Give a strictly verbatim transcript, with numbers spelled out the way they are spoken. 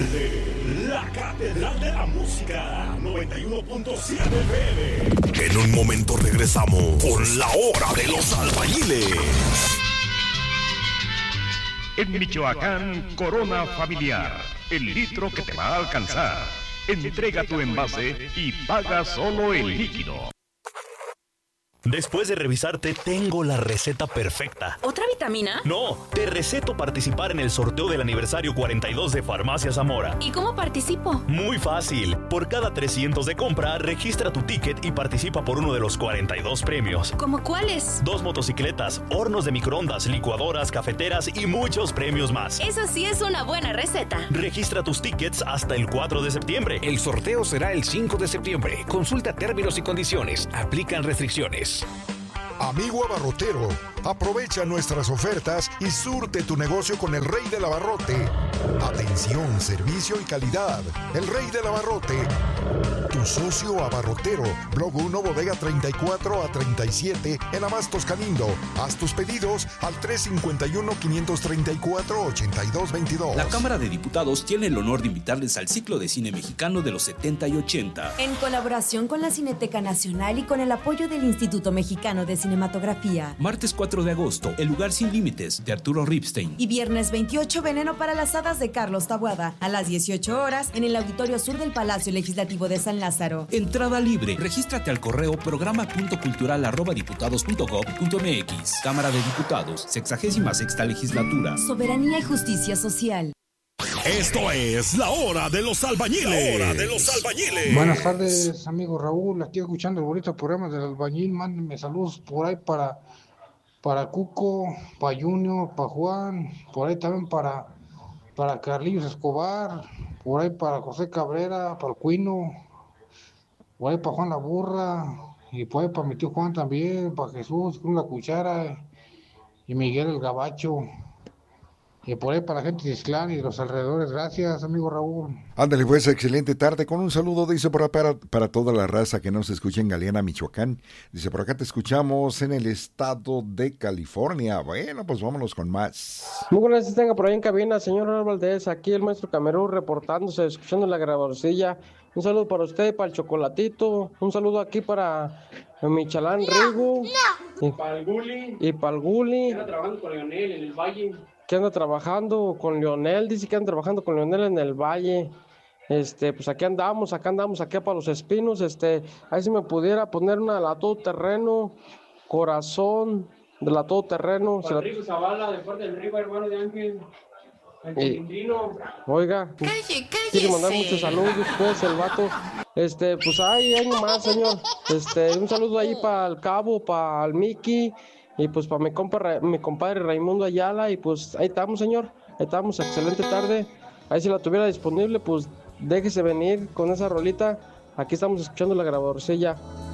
Prende la Catedral de la Música noventa y uno punto siete F M. En un momento regresamos con la hora de los albañiles. En Michoacán, Corona Familiar, el litro que te va a alcanzar. Entrega tu envase y paga solo el líquido. Después de revisarte, tengo la receta perfecta. ¿Otra vitamina? No, te receto participar en el sorteo del aniversario cuarenta y dos de Farmacia Zamora. ¿Y cómo participo? Muy fácil. Por cada trescientos de compra, registra tu ticket y participa por uno de los cuarenta y dos premios. ¿Cómo cuáles? Dos motocicletas, hornos de microondas, licuadoras, cafeteras y muchos premios más. Esa sí es una buena receta. Registra tus tickets hasta el cuatro de septiembre. El sorteo será el cinco de septiembre. Consulta términos y condiciones. Aplican restricciones. Amigo abarrotero, aprovecha nuestras ofertas y surte tu negocio con el Rey del Abarrote. Atención, servicio y calidad. El Rey del Abarrote. Tu socio abarrotero. Blog uno, bodega treinta y cuatro a treinta y siete en Abastos Canindo. Haz tus pedidos al tres cinco uno, cinco tres cuatro, ocho dos dos dos. La Cámara de Diputados tiene el honor de invitarles al ciclo de cine mexicano de los setenta y ochenta. En colaboración con la Cineteca Nacional y con el apoyo del Instituto Mexicano de Cinematografía. Martes cuatro de agosto, El lugar sin límites, de Arturo Ripstein. Y viernes veintiocho, Veneno para las hadas, de Carlos Taboada, a las dieciocho horas, en el Auditorio Sur del Palacio Legislativo de San Lázaro. Entrada libre. Regístrate al correo programa punto cultural arroba diputados punto gob punto mx. Cámara de Diputados, sexagésima sexta legislatura. Soberanía y justicia social. Esto es la hora de los albañiles. La hora de los albañiles. Buenas tardes, amigo Raúl. Aquí escuchando el bonito programa del albañil. Mándenme saludos por ahí para, para Cuco, para Junior, para Juan, por ahí también para, para Carlillos Escobar, por ahí para José Cabrera, para el Cuino, por ahí para Juan la Burra, y por ahí para mi tío Juan también, para Jesús con la Cuchara y Miguel el Gabacho. Y por ahí para la gente de Islán y de los alrededores. Gracias, amigo Raúl. Ándale, pues, excelente tarde. Con un saludo, dice por acá, para, para toda la raza que nos escucha en Galeana, Michoacán. Dice, por acá te escuchamos en el estado de California. Bueno, pues vámonos con más. Muy buenas tardes, tenga por ahí en cabina, señor Raúl Valdés. Aquí el maestro Camerún reportándose, escuchando la grabadorcilla. Un saludo para usted, para el Chocolatito. Un saludo aquí para mi Chalán Rigo. No. Y para el Guli. Y para el Guli. Anda trabajando con Leonel en el Valle. Que anda trabajando con Leonel, dice que anda trabajando con Leonel en el Valle. Este, pues aquí andamos, acá andamos, aquí para Los Espinos. Este, ahí si me pudiera poner una de la todoterreno, corazón de la todoterreno. Para Rico Zavala, de parte del Riva, hermano de Ángel. El Y, cilindrino. oiga, Calle, quiere mandar muchos saludos, pues, el vato. Este, pues ahí, ahí nomás, señor. Este, un saludo ahí para el Cabo, para el Miki. Y pues para mi, compa, mi compadre Raimundo Ayala, y pues ahí estamos, señor, ahí estamos, excelente tarde. Ahí si la tuviera disponible, pues déjese venir con esa rolita. Aquí estamos escuchando la grabadorcilla.